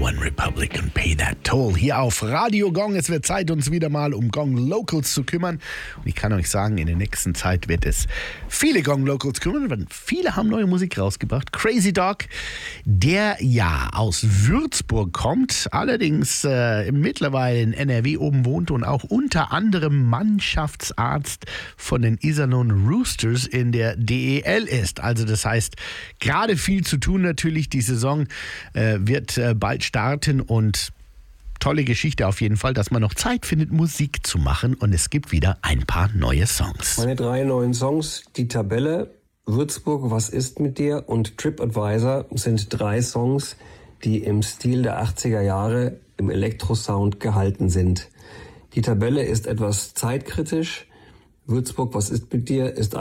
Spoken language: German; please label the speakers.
Speaker 1: One Republic und Pay That Toll hier auf Radio Gong. Es wird Zeit, uns wieder mal um Gong Locals zu kümmern. Und ich kann euch sagen, in der nächsten Zeit wird es viele Gong Locals kümmern, weil viele haben neue Musik rausgebracht. Crazy Dog, der ja aus Würzburg kommt, allerdings mittlerweile in NRW oben wohnt und auch unter anderem Mannschaftsarzt von den Iserlohn Roosters in der DEL ist. Also das heißt, gerade viel zu tun natürlich. Die Saison wird bald starten und tolle Geschichte auf jeden Fall, dass man noch Zeit findet, Musik zu machen, und es gibt wieder ein paar neue Songs.
Speaker 2: Meine 3 neuen Songs, Die Tabelle, Würzburg, Was ist mit dir und TripAdvisor sind 3 Songs, die im Stil der 80er Jahre im Elektrosound gehalten sind. Die Tabelle ist etwas zeitkritisch. Würzburg, Was ist mit dir ist